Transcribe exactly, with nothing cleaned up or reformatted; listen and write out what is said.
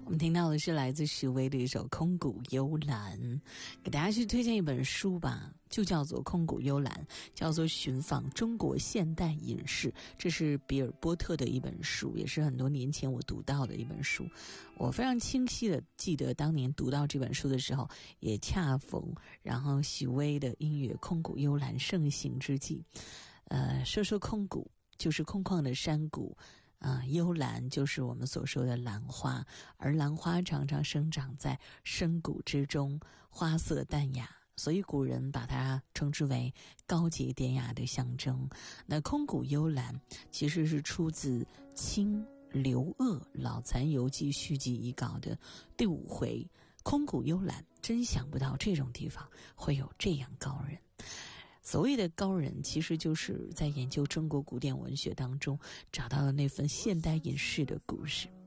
我们听到的是来自许巍的一首《空谷幽兰》，给大家去推荐一本书吧，就叫做《空谷幽兰》，叫做《寻访中国现代饮食》，这是比尔波特的一本书，也是很多年前我读到的一本书。我非常清晰的记得当年读到这本书的时候，也恰逢然后许巍的音乐《空谷幽兰》盛行之际。呃，说说空谷，就是空旷的山谷。啊、呃，幽兰就是我们所说的兰花，而兰花常常生长在深谷之中，花色淡雅，所以古人把它称之为高洁典雅的象征。那空谷幽兰其实是出自清刘鹗老残游记续记遗稿的第五回，空谷幽兰，真想不到这种地方会有这样高人。所谓的高人，其实就是在研究中国古典文学当中找到了那份现代隐士的故事。